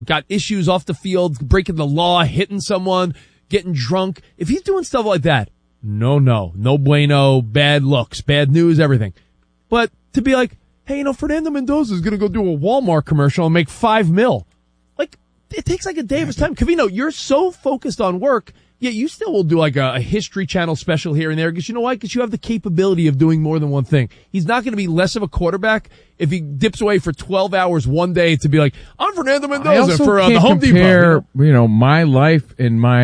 got issues off the field, breaking the law, hitting someone, getting drunk. If he's doing stuff like that, no bueno, bad looks, bad news, everything. But to be like, hey, Fernando Mendoza is going to go do a Walmart commercial and make $5 million. Like, it takes like a day of his time. Covino, you're so focused on work, yet you still will do like a History Channel special here and there. Because you know why? Because you have the capability of doing more than one thing. He's not going to be less of a quarterback if he dips away for 12 hours one day to be like, I'm Fernando Mendoza for the Home Depot. My life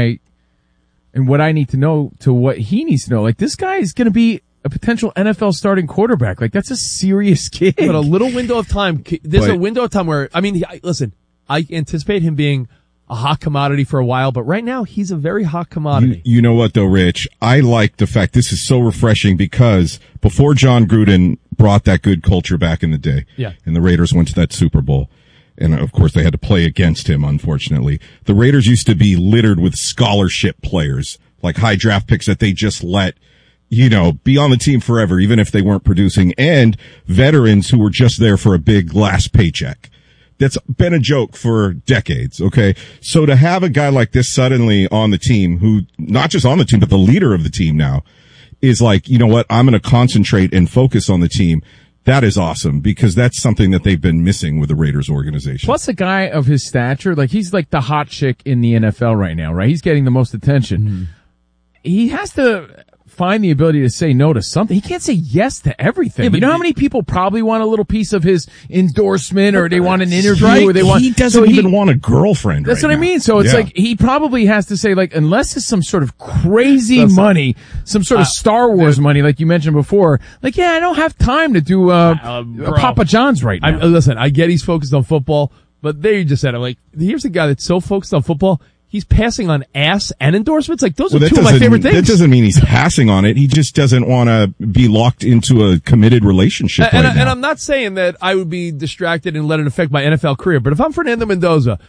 and what I need to know to what he needs to know. Like, this guy is going to be a potential NFL starting quarterback. Like, that's a serious gig. But a little window of time. There's a window of time where, listen, I anticipate him being a hot commodity for a while, but right now he's a very hot commodity. You know what though, Rich? I like the fact this is so refreshing because before John Gruden brought that good culture back in the day, and the Raiders went to that Super Bowl, and of course they had to play against him, unfortunately. The Raiders used to be littered with scholarship players, like high draft picks that they just let, be on the team forever, even if they weren't producing, and veterans who were just there for a big last paycheck. That's been a joke for decades, okay? So to have a guy like this suddenly on the team, who, not just on the team, but the leader of the team now, is like, you know what, I'm going to concentrate and focus on the team. That is awesome, because that's something that they've been missing with the Raiders organization. Plus a guy of his stature, like he's like the hot chick in the NFL right now, right? He's getting the most attention. Mm-hmm. He has to find the ability to say no to something. He can't say yes to everything. Yeah, you know how many people probably want a little piece of his endorsement, or they want an interview, or they want. He doesn't even want a girlfriend. That's right what now. I mean. So it's like he probably has to say, like, unless it's some sort of crazy money, some sort of Star Wars money, like you mentioned before. Like, yeah, I don't have time to do Papa John's right now. Listen, I get he's focused on football, but there you just said it. Like, here's a guy that's so focused on football. He's passing on ass and endorsements. Like, those are two of my favorite things. That doesn't mean he's passing on it. He just doesn't want to be locked into a committed relationship right now. And I'm not saying that I would be distracted and let it affect my NFL career. But if I'm Fernando Mendoza,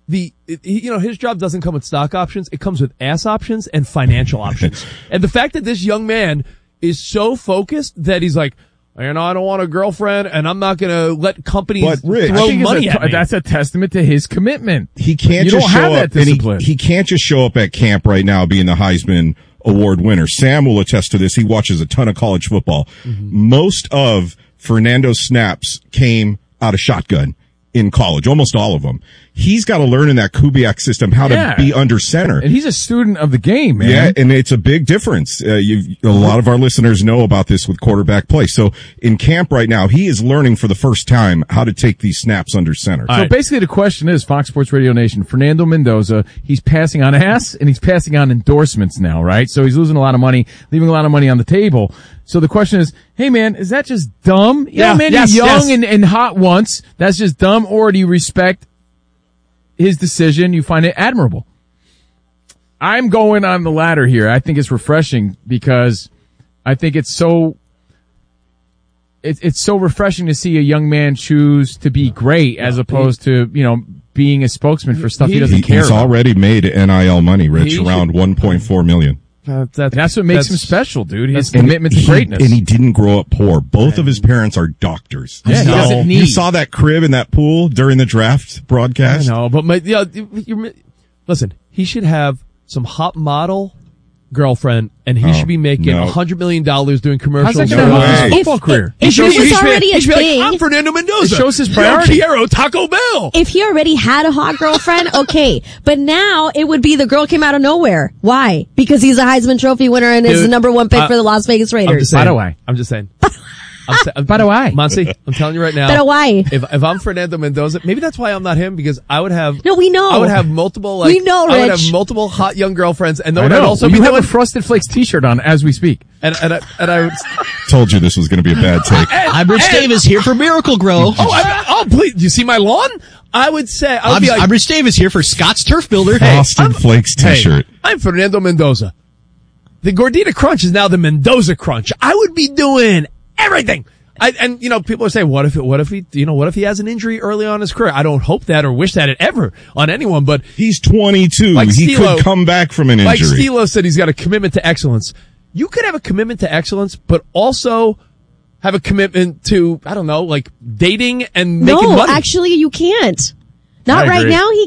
his job doesn't come with stock options. It comes with ass options and financial options. And the fact that this young man is so focused that he's like, I don't want a girlfriend, and I'm not going to let companies throw money at me. That's a testament to his commitment. He can't just show up. He can't just show up at camp right now being the Heisman Award winner. Sam will attest to this. He watches a ton of college football. Mm-hmm. Most of Fernando's snaps came out of shotgun in college, almost all of them. He's got to learn in that Kubiak system how to be under center. And he's a student of the game, man. Yeah, and it's a big difference. A lot of our listeners know about this with quarterback play. So in camp right now, he is learning for the first time how to take these snaps under center. So basically the question is, Fox Sports Radio Nation, Fernando Mendoza, he's passing on ass and he's passing on endorsements now, right? So he's losing a lot of money, leaving a lot of money on the table. So the question is, hey man, is that just dumb? Yeah, man, you're young and hot once. That's just dumb, or do you respect his decision? You find it admirable? I'm going on the latter here. I think it's refreshing because I think it's so refreshing to see a young man choose to be great as opposed to, being a spokesman for stuff he doesn't care about. He's already made NIL money, Rich, around $1.4 million. That's what makes him special, dude. His commitment to greatness. And he didn't grow up poor. Both of his parents are doctors. Yeah, he doesn't need. You saw that crib in that pool during the draft broadcast? I know, but listen, he should have some hot model girlfriend, and he should be making $100 million doing commercials. How's that going to help his football career? If it was already a thing, I'm Fernando Mendoza. It shows his priority. Quiero Taco Bell. If he already had a hot girlfriend, okay. But now it would be the girl came out of nowhere. Why? Because he's a Heisman Trophy winner and is the number one pick for the Las Vegas Raiders. By the way. I'm just saying. By the way, Monty, I'm telling you right now. By the way, if I'm Fernando Mendoza, maybe that's why I'm not him, because I would have. No, we know. I would have multiple. We know, Rich. I would have multiple hot young girlfriends, and then I'd also you have a Frosted Flakes T-shirt on as we speak. And I told you this was going to be a bad take. I'm Rich Davis here for Miracle Grow. Please, do you see my lawn? I would say I'm Rich Davis here for Scott's Turf Builder. Frosted Flakes T-shirt. I'm Fernando Mendoza. The Gordita Crunch is now the Mendoza Crunch. I would be doing everything. People are saying, what if he has an injury early on in his career? I don't hope that or wish that ever on anyone, but he's 22. He could come back from an injury. Like Stilo said, he's got a commitment to excellence. You could have a commitment to excellence, but also have a commitment to, I don't know, like dating and making money. No, actually you can't. Not I right agree. now. He